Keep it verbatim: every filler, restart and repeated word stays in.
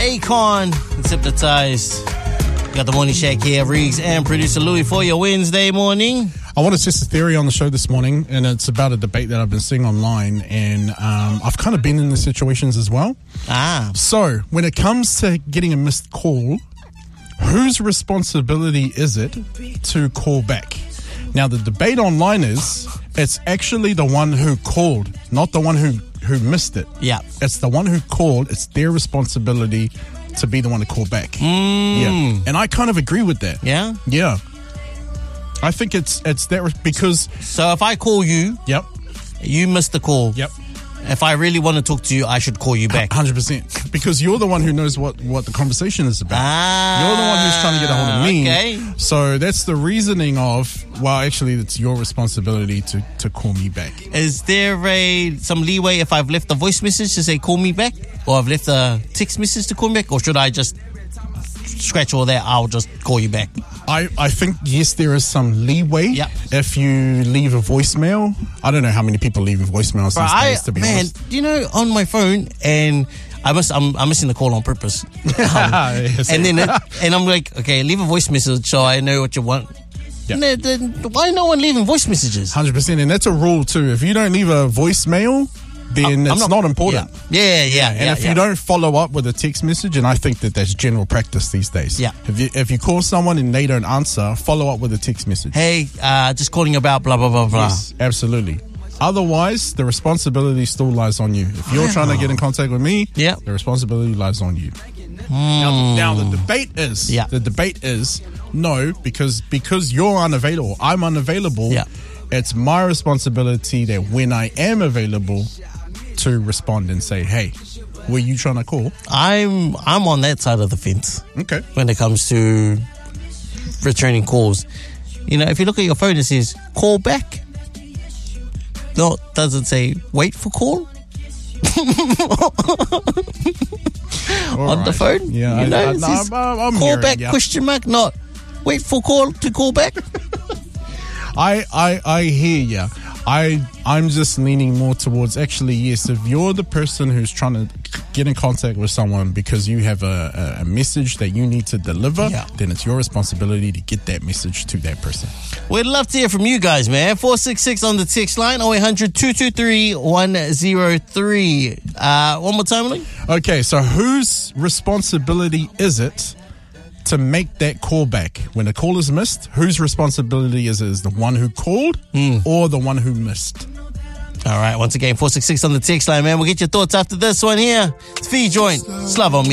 Akon, it's Hypnotized. Got the Morning Shack here, Riggs and producer Louis for your Wednesday morning. I want to test a theory on the show this morning, and it's about a debate that I've been seeing online, and um, I've kind of been in the situations as well. Ah. So, when it comes to getting a missed call, whose responsibility is it to call back? Now, the debate online is, it's actually the one who called, not the one who, who missed it. Yeah. It's the one who called. It's their responsibility to be the one to call back. Mm. Yeah. And I kind of agree with that. Yeah? Yeah. I think it's it's that because... So if I call you, Yep. you missed the call. Yep. If I really want to talk to you, I should call you back. one hundred percent. Because you're the one who knows what, what the conversation is about. Ah, you're the one who's trying to get a hold of me. Okay. So that's the reasoning of, well, actually, it's your responsibility to, to call me back. Is there a some leeway if I've left a voice message to say call me back? Or I've left a text message to call me back? Or should I just scratch all that? I'll just call you back. I, I think, yes, there is some leeway. Yep. If you leave a voicemail. I don't know how many people leave voicemails Bro, these I, days, to be man, honest. you know, on my phone, and I must, I'm, I'm missing the call on purpose. Um, Yes. and then, it, and I'm like, okay, leave a voice message so I know what you want. Yep. Then, then why no one leaving voice messages? one hundred percent. And that's a rule, too. If you don't leave a voicemail, then I'm it's not- not, important. Yeah, yeah, yeah. And yeah, if yeah. you don't follow up with a text message, and I think that that's general practice these days. Yeah. If you, if you call someone and they don't answer, follow up with a text message. Hey, uh, just calling about blah, blah, blah, blah. Yes, absolutely. Otherwise, the responsibility still lies on you. If you're trying to get in contact with me, Yeah. the responsibility lies on you. Now, now the debate is, Yeah. the debate is, no, because because you're unavailable, I'm unavailable, Yeah. it's my responsibility that when I am available to respond and say, hey, were you trying to call? I'm, I'm on that side of the fence Okay. when it comes to returning calls. You know, if you look at your phone, it says call back. No, it doesn't say wait for call. All on the right. phone. Yeah, you I- know, I- it no, says I'm- I'm call hearing, back yeah. question mark, not wait for call to call back. I, I, I hear ya. I, I'm just leaning more towards, actually, yes, if you're the person who's trying to get in contact with someone because you have a, a, a message that you need to deliver, Yeah. then it's your responsibility to get that message to that person. We'd love to hear from you guys, man. four six six on the text line, oh eight hundred, two two three, one oh three. Uh, one more time, Lee. Okay, so whose responsibility is it to make that call back? When a call is missed, whose responsibility is it? Is the one who called or the one who missed? All right, once again, four six six on the text line, man. We'll get your thoughts after this one here. It's V Joint. Slava on me.